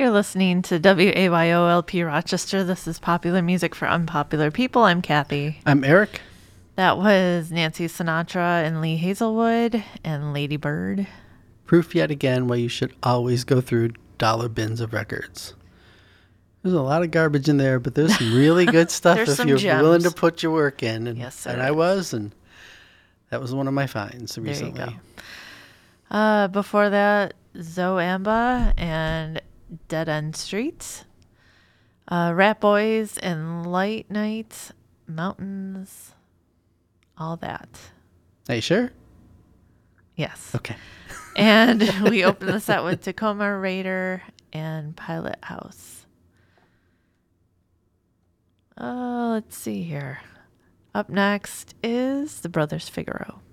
You're listening to WAYOLP Rochester. This is Popular Music for Unpopular People. I'm Kathy. I'm Eric. That was Nancy Sinatra and Lee Hazelwood and Lady Bird. Proof yet again why you should always go through dollar bins of records. There's a lot of garbage in there, but there's some really good stuff if you're willing to put your work in. And, yes, and I was, and that was one of my finds recently. There you go. Before that, Zoamba and Dead End Streets. Rat Boys and Light Night, Mountains, all that. Are you sure? Yes. Okay. And we opened the set with Tacoma Raider and Pilot House. Let's see here. Up next is the Brothers Figaro.